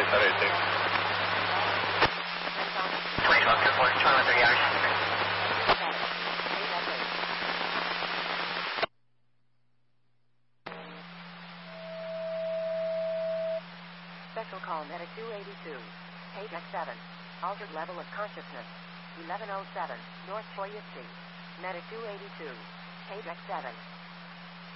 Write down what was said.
at 18. 2012, 2-4, 230 hours. Special call Medic 282. Page X7. Altered level of consciousness. 1107, North Choyutsky. Medic 282. Page X7.